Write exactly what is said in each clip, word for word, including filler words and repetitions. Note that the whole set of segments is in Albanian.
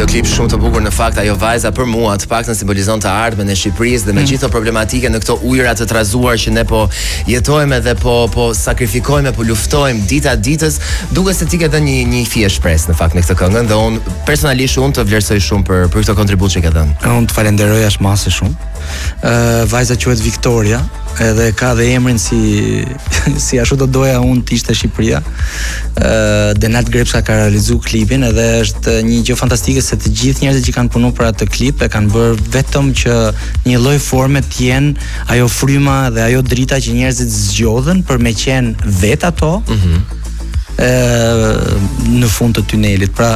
videoklip shumë të bukur, në fakt ajo vajza për mua të paktën simbolizon të ardhmen e Shqipërisë dhe me gjithë mm. problematike në këto ujëra të trazuar që ne po jetojmë dhe po po sakrifikojmë, po luftojmë dita ditës, duket se ti ke dhënë një një fije shpresë në fakt në këtë këngë dhe unë personalisht unë të vlerësoj shumë për për këtë kontribut që ke dhënë. Unë të falenderoj ashmasë shumë. Uh, vajza quhet Viktoria, edhe ka dhe emrin si si ashtu do doja unë të ishte Shqipëria. Uh, Denat Grepska ka realizuar klipin edhe është një gjë fantastike se të gjithë njerëzit që kanë punuar për atë klip e kanë bërë vetëm që një lloj forme të jenë ajo fryma dhe ajo drita që njerëzit zgjodhen për me qenë vet ato. Mhm. Mm në fund të tunelit. Pra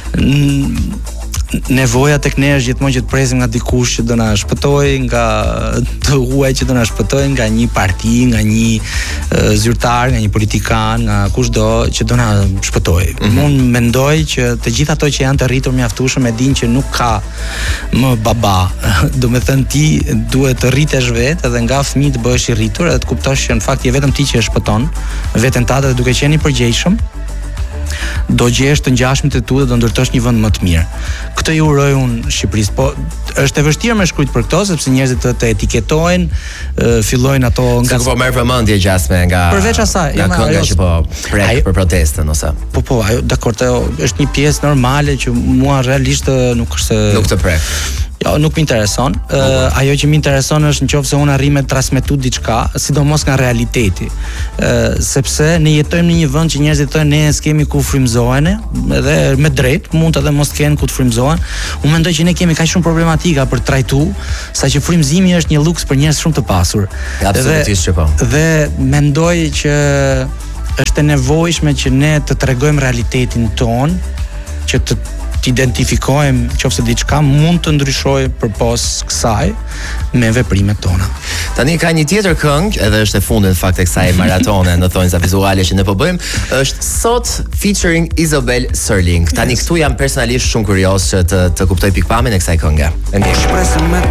nevoja tek ne është gjithmonë që të presim nga dikush që do na shpëtojë, nga të huaj që do na shpëtojë nga një parti, nga një uh, zyrtar, nga një politikan, nga kushdo që do na shpëtojë. Mm-hmm. Unë mendoj që të gjithë ato që janë të rritur mjaftueshëm e dinë që nuk ka më baba. Do të thënë ti duhet të rritesh vetë edhe nga fëmijë të bëhesh i rritur edhe të kuptosh që në fakt je vetëm ti që e shpëton veten tënde dhe duke qenë i përgjegjshëm do gjesh të ngjashmit e tu dhe do ndërtosh një vend më të mirë. Këtë ju uroj unë Shqipërisë, po është e vështirë me shkruajt për këto sepse njerëzit të, të etiketojnë, uh, fillojnë ato nga po merr vëmendje gjasme nga përveç asaj, nga kënga që po prek për protestën ose. Po po, ajo dakor, është një pjesë normale që mua realisht nuk është nuk të prek. Jo, nuk më intereson. Uh, ajo që më intereson është nëse unë arrim të transmetu diçka, sidomos nga realiteti. Uh, sepse ne jetojmë në një vend që njerëzit thonë ne s'kemi ku frymëzohen, edhe me drejt mund edhe mos të kenë ku të frymëzohen. Unë mendoj që ne kemi kaq shumë problematika për trajtu, saqë frymëzimi është një luks për njerëz shumë të pasur. Absolutisht që po. Dhe mendoj që është e nevojshme që ne të tregojmë realitetin ton, që të të identifikojmë qofse diçka mund të ndryshojë përpos kësaj me veprimet tona. Tani ka një tjetër këngë, edhe është e fundit në fakt e kësaj maratone në thonjza vizuale që ne po bëjmë, është Sot featuring Isobel Sërling. Tani yes. Këtu jam personalisht shumë kurioz që të të kuptoj pikpamjen e kësaj këngë. Ndjesh.